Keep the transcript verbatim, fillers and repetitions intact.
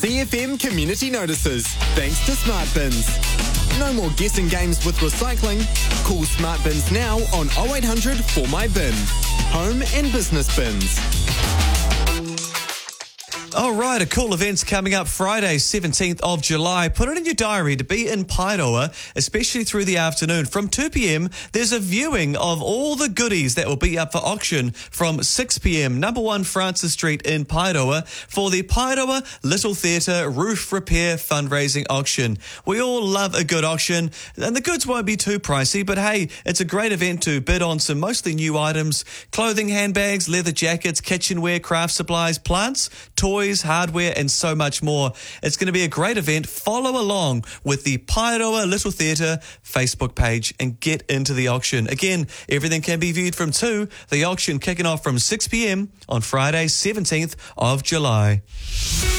C F M community notices, thanks to Smart Bins. No more guessing games with recycling. Call Smart Bins now on oh eight hundred four my bin. Home and business bins. All right, a cool event's coming up Friday, seventeenth of July. Put it in your diary to be in Paeroa, especially through the afternoon. From two p.m, there's a viewing of all the goodies that will be up for auction from six p.m, number one Francis Street in Paeroa, for the Paeroa Little Theatre Roof Repair Fundraising Auction. We all love a good auction, and the goods won't be too pricey, but hey, it's a great event to bid on some mostly new items: clothing, handbags, leather jackets, kitchenware, craft supplies, plants, toys, hardware, and so much more. It's going to be a great event. Follow along with the Paeroa Little Theatre Facebook page and get into the auction. Again, everything can be viewed from two. The auction kicking off from six p.m. on Friday, seventeenth of July.